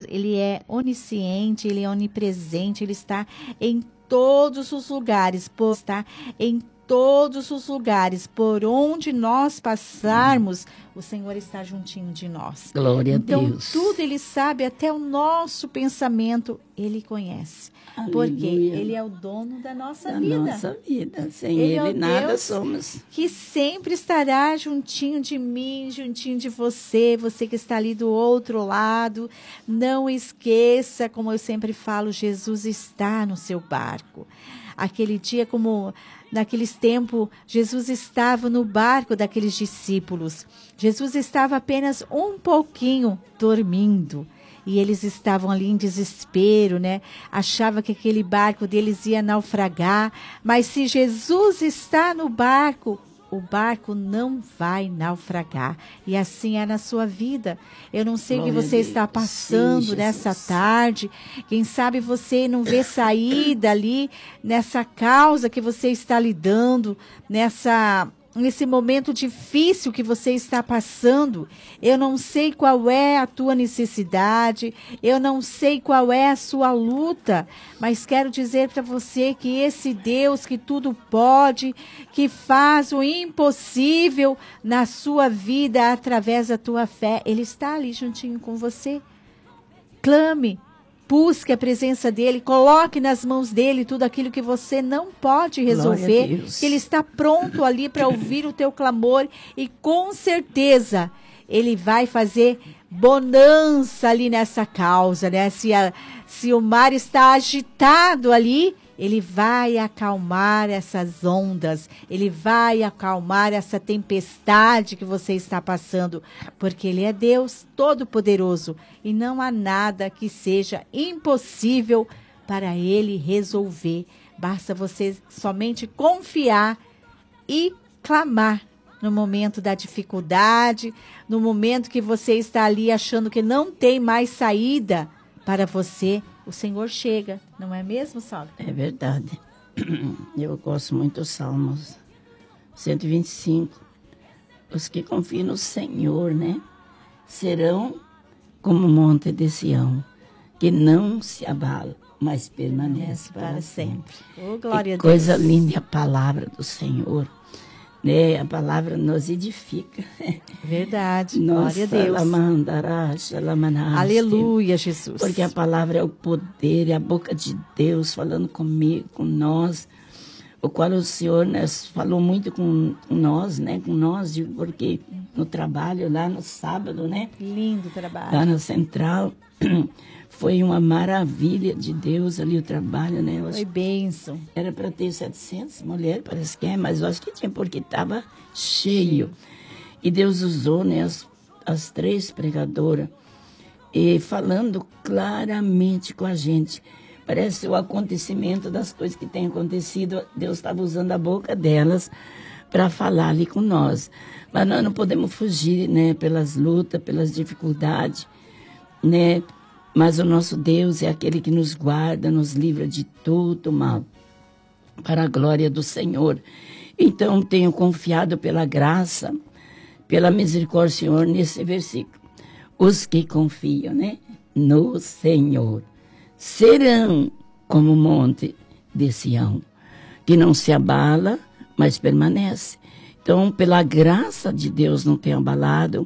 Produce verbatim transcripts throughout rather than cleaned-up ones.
ele é onisciente, ele é onipresente, ele está em todos os lugares, por está em todos os lugares, por onde nós passarmos, o Senhor está juntinho de nós. Glória então, a Deus. Então, tudo ele sabe, até o nosso pensamento, ele conhece. Aleluia. Porque ele é o dono da nossa da vida. Da nossa vida. Sem ele, ele é nada Deus somos. Que sempre estará juntinho de mim, juntinho de você, você que está ali do outro lado. Não esqueça, como eu sempre falo, Jesus está no seu barco. Aquele dia, como naqueles tempos, Jesus estava no barco daqueles discípulos. Jesus estava apenas um pouquinho dormindo. E eles estavam ali em desespero, né? Achava que aquele barco deles ia naufragar. Mas se Jesus está no barco, o barco não vai naufragar. E assim é na sua vida. Eu não sei o que você está passando Sim, nessa tarde. Quem sabe você não vê saída ali nessa causa que você está lidando, nessa... nesse momento difícil que você está passando. Eu não sei qual é a tua necessidade, eu não sei qual é a sua luta, mas quero dizer para você que esse Deus que tudo pode, que faz o impossível na sua vida através da tua fé, Ele está ali juntinho com você. Clame. Busque a presença dele, coloque nas mãos dele tudo aquilo que você não pode resolver, que ele está pronto ali para ouvir o teu clamor e com certeza ele vai fazer bonança ali nessa causa, né? Se, a, se o mar está agitado ali, ele vai acalmar essas ondas, ele vai acalmar essa tempestade que você está passando, porque ele é Deus Todo-Poderoso e não há nada que seja impossível para ele resolver. Basta você somente confiar e clamar no momento da dificuldade, no momento que você está ali achando que não tem mais saída para você. O Senhor chega, não é mesmo, Saulo? É verdade. Eu gosto muito dos Salmos cento e vinte e cinco. Os que confiam no Senhor, né? Serão como o monte de Sião, que não se abala, mas permanece para, para sempre. sempre. Oh, glória a Deus. Coisa linda a palavra do Senhor. Né? A palavra nos edifica. Verdade. Nossa, glória a Deus. Aleluia, Jesus. Porque a palavra é o poder, é a boca de Deus falando comigo, com nós, o qual o Senhor, né, falou muito com, com nós, né? Com nós, porque no trabalho, lá no sábado, né? Lindo trabalho. Lá na central, foi uma maravilha de Deus ali o trabalho, né? Foi bênção. Era para ter setecentas mulheres, parece que é, mas eu acho que tinha, porque estava cheio. E Deus usou, né, as, as três pregadoras, e falando claramente com a gente. Parece o acontecimento das coisas que têm acontecido. Deus estava usando a boca delas para falar ali com nós. Mas nós não podemos fugir, né, pelas lutas, pelas dificuldades, né? Mas o nosso Deus é aquele que nos guarda, nos livra de todo mal, para a glória do Senhor. Então, tenho confiado pela graça, pela misericórdia do Senhor, nesse versículo. Os que confiam, né, no Senhor serão como o monte de Sião, que não se abala, mas permanece. Então, pela graça de Deus, não tem abalado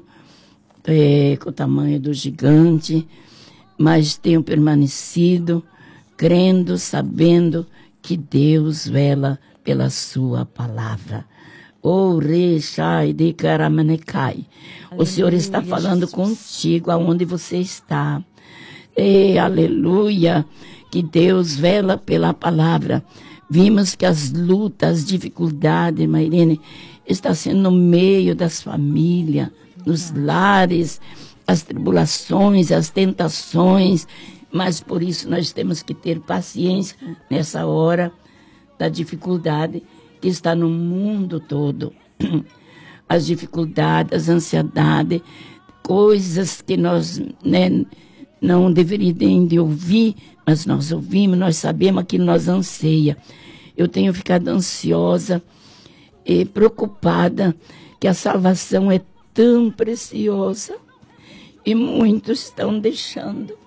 é, com o tamanho do gigante, mas tenho permanecido, crendo, sabendo que Deus vela pela sua palavra. O Rechai de Karamanekai. O Senhor está falando Jesus. Contigo aonde você está. E, aleluia, que Deus vela pela palavra. Vimos que as lutas, as dificuldades, Mairene, está sendo no meio das famílias, nos lares, as tribulações, as tentações, mas por isso nós temos que ter paciência nessa hora da dificuldade que está no mundo todo. As dificuldades, as ansiedades, coisas que nós, né, não deveríamos de ouvir, mas nós ouvimos, nós sabemos aquilo que nós anseia. Eu tenho ficado ansiosa e preocupada que a salvação é tão preciosa. E muitos estão deixando